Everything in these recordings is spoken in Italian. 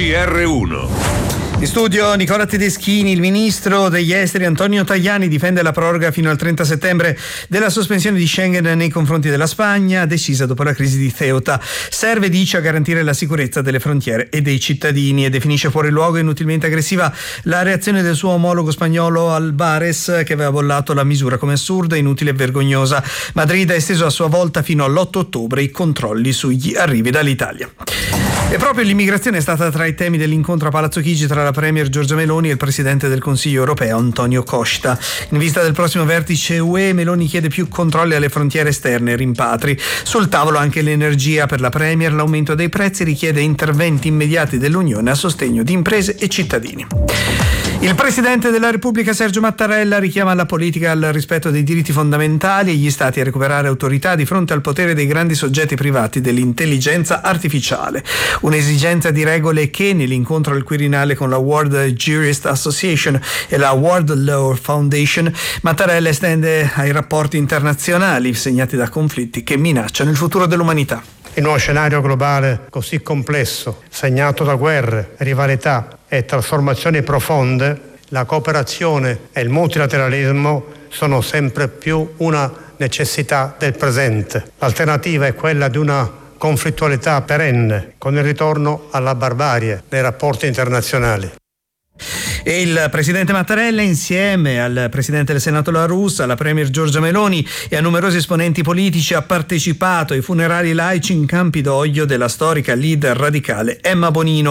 GR1. In studio Nicola Tedeschini. Il ministro degli esteri Antonio Tajani difende la proroga fino al 30 settembre della sospensione di Schengen nei confronti della Spagna, decisa dopo la crisi di Ceuta. Serve, dice, a garantire la sicurezza delle frontiere e dei cittadini, e definisce fuori luogo e inutilmente aggressiva la reazione del suo omologo spagnolo Albares, che aveva bollato la misura come assurda, inutile e vergognosa. Madrid ha esteso a sua volta fino all'8 ottobre i controlli sugli arrivi dall'Italia. E proprio l'immigrazione è stata tra i temi dell'incontro a Palazzo Chigi tra la premier Giorgia Meloni e il presidente del Consiglio europeo Antonio Costa. In vista del prossimo vertice UE, Meloni chiede più controlli alle frontiere esterne e rimpatri. Sul tavolo anche l'energia. Per la premier l'aumento dei prezzi richiede interventi immediati dell'Unione a sostegno di imprese e cittadini. Il Presidente della Repubblica Sergio Mattarella richiama la politica al rispetto dei diritti fondamentali e gli Stati a recuperare autorità di fronte al potere dei grandi soggetti privati dell'intelligenza artificiale. Un'esigenza di regole che, nell'incontro al Quirinale con la World Jurist Association e la World Law Foundation, Mattarella estende ai rapporti internazionali segnati da conflitti che minacciano il futuro dell'umanità. In uno scenario globale così complesso, segnato da guerre, rivalità e trasformazioni profonde, la cooperazione e il multilateralismo sono sempre più una necessità del presente. L'alternativa è quella di una conflittualità perenne, con il ritorno alla barbarie nei rapporti internazionali. E il presidente Mattarella, insieme al presidente del Senato La Russa, alla premier Giorgia Meloni e a numerosi esponenti politici, ha partecipato ai funerali laici in Campidoglio della storica leader radicale Emma Bonino.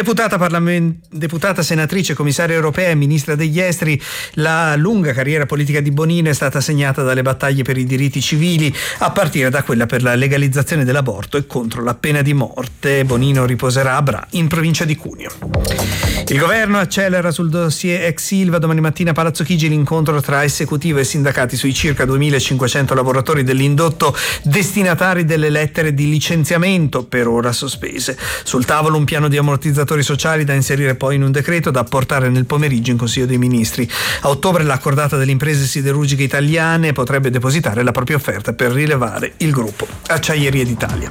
Deputata, senatrice, commissaria europea e ministra degli esteri, la lunga carriera politica di Bonino è stata segnata dalle battaglie per i diritti civili, a partire da quella per la legalizzazione dell'aborto e contro la pena di morte. Bonino riposerà a Bra, in provincia di Cuneo. Il governo accelera sul dossier ex Ilva. Domani mattina a Palazzo Chigi l'incontro tra esecutivo e sindacati sui circa 2.500 lavoratori dell'indotto destinatari delle lettere di licenziamento per ora sospese. Sul tavolo un piano di ammortizzatori sociali da inserire poi in un decreto da apportare nel pomeriggio in Consiglio dei Ministri. A ottobre la cordata delle imprese siderurgiche italiane potrebbe depositare la propria offerta per rilevare il gruppo Acciaierie d'Italia.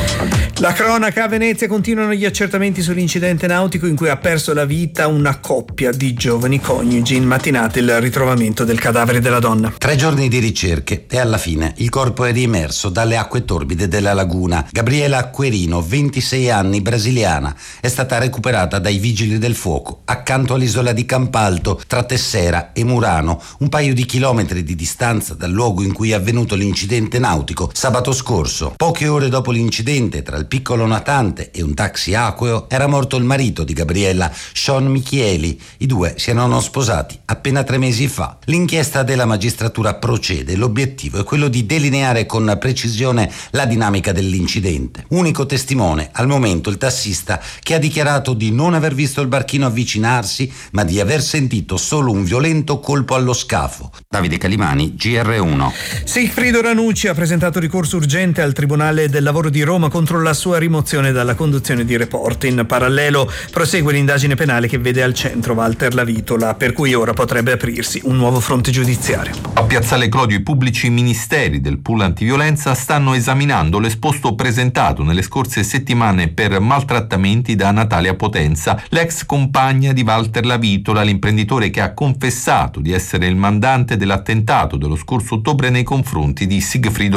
La cronaca: a Venezia continuano gli accertamenti sull'incidente nautico in cui ha perso la vita una coppia di giovani coniugi. In mattinata il ritrovamento del cadavere della donna. 3 giorni di ricerche e alla fine il corpo è riemerso dalle acque torbide della laguna. Gabriela Acquerino, 26 anni, brasiliana, è stata recuperata dai vigili del fuoco accanto all'isola di Campalto, tra Tessera e Murano, un paio di chilometri di distanza dal luogo in cui è avvenuto l'incidente nautico sabato scorso. Poche ore dopo l'incidente, tra il piccolo natante e un taxi acqueo, era morto il marito di Gabriella, Sean Michieli. I due si erano sposati appena 3 mesi fa. L'inchiesta della magistratura procede. L'obiettivo è quello di delineare con precisione la dinamica dell'incidente. Unico testimone al momento il tassista, che ha dichiarato di non aver visto il barchino avvicinarsi, ma di aver sentito solo un violento colpo allo scafo. Davide Calimani, GR1. Sigfrido Ranucci ha presentato ricorso urgente al Tribunale del Lavoro di Roma contro la sua rimozione dalla conduzione di Report. In parallelo prosegue l'indagine penale che vede al centro Walter Lavitola, per cui ora potrebbe aprirsi un nuovo fronte giudiziario. A Piazzale Clodio i pubblici ministeri del pool antiviolenza stanno esaminando l'esposto presentato nelle scorse settimane per maltrattamenti da Natalia Potenza, l'ex compagna di Walter Lavitola, l'imprenditore che ha confessato di essere il mandante dell'attentato dello scorso ottobre nei confronti di Sigfrido